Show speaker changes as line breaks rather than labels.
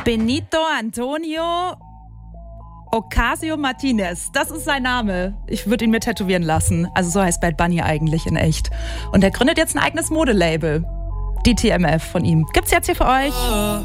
Benito Antonio Ocasio Martinez, das ist sein Name. Ich würde ihn mir tätowieren lassen. Also so heißt Bad Bunny eigentlich in echt. Und er gründet jetzt ein eigenes Modelabel. DTMF von ihm. Gibt's jetzt hier für euch.